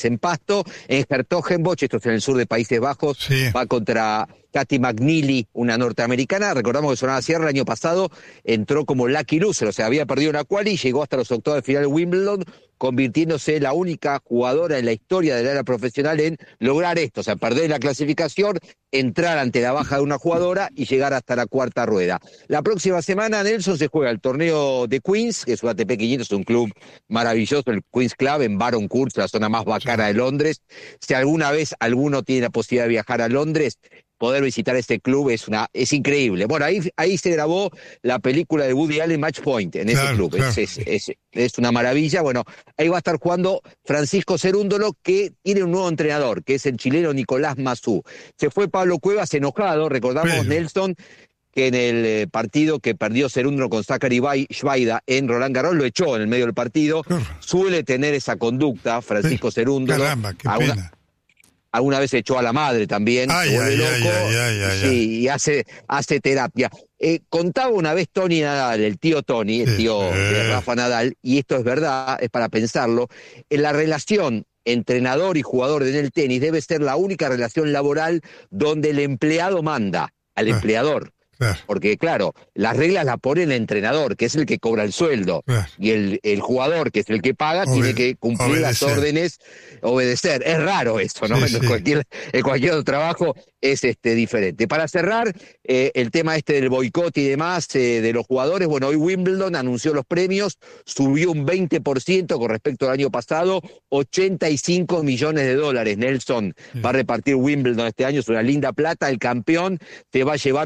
en Pasto. En Hertogenbosch, esto es en el sur de Países Bajos, Sí. va contra Katy McNeely, una norteamericana. Recordamos que Sorana Sierra el año pasado entró como lucky loser, o sea, había perdido una quali y llegó hasta los octavos de final de Wimbledon, convirtiéndose la única jugadora en la historia de la era profesional en lograr esto, o sea, perder la clasificación, entrar ante la baja de una jugadora y llegar hasta la cuarta rueda. La próxima semana, Nelson, se juega el torneo de Queens, que es un ATP 500, es un club maravilloso, el Queens Club en Baron Court, la zona más bacana de Londres. Si alguna vez alguno tiene la posibilidad de viajar a Londres, poder visitar este club es increíble. Bueno, ahí se grabó la película de Woody Allen, Match Point, en ese club. Claro. Es una maravilla. Bueno, ahí va a estar jugando Francisco Cerúndolo, que tiene un nuevo entrenador, que es el chileno Nicolás Mazú. Se fue Pablo Cuevas enojado, recordamos, Nelson, que en el partido que perdió Cerúndolo con Zachary Schweida en Roland Garros, lo echó en el medio del partido. Suele tener esa conducta Francisco Cerúndolo. Caramba, qué pena. Alguna vez echó a la madre también, se vuelve loco, y hace terapia. Contaba una vez Tony Nadal, el tío Tony, el tío de Rafa Nadal, y esto es verdad, es para pensarlo, en la relación entrenador y jugador en el tenis debe ser la única relación laboral donde el empleado manda al empleador. Porque, claro, las reglas las pone el entrenador, que es el que cobra el sueldo, y el jugador, que es el que paga, tiene que cumplir las órdenes, obedecer. Es raro eso, ¿no? Sí, en cualquier otro trabajo es diferente. Para cerrar, el tema del boicot y demás de los jugadores, bueno, hoy Wimbledon anunció los premios, subió un 20% con respecto al año pasado, $85 millones, Nelson. Va a repartir Wimbledon este año, es una linda plata. El campeón te va a llevar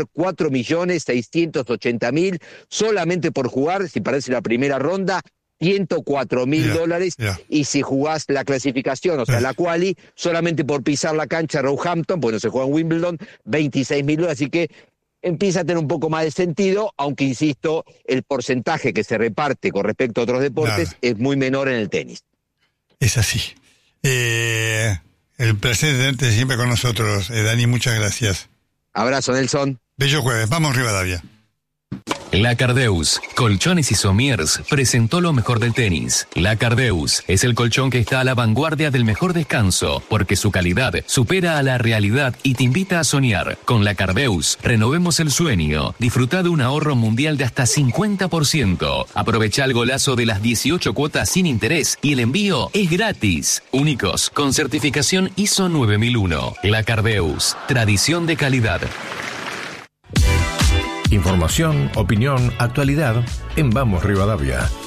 $4.680.000 solamente por jugar, si parece la primera ronda, $104.000, y si jugás la clasificación, o sea, la quali, solamente por pisar la cancha Roehampton, pues no se juega en Wimbledon, $26.000, así que empieza a tener un poco más de sentido, aunque insisto, el porcentaje que se reparte con respecto a otros deportes es muy menor en el tenis. Es así. El placer de tenerte siempre con nosotros, Dani, muchas gracias. Abrazo, Nelson. Bello jueves, vamos Rivadavia. La Cardeus, Colchones y Somiers, presentó lo mejor del tenis. La Cardeus es el colchón que está a la vanguardia del mejor descanso, porque su calidad supera a la realidad y te invita a soñar. Con La Cardeus, renovemos el sueño. Disfruta de un ahorro mundial de hasta 50%. Aprovecha el golazo de las 18 cuotas sin interés y el envío es gratis. Únicos, con certificación ISO 9001. La Cardeus, tradición de calidad. Información, opinión, actualidad en Vamos Rivadavia.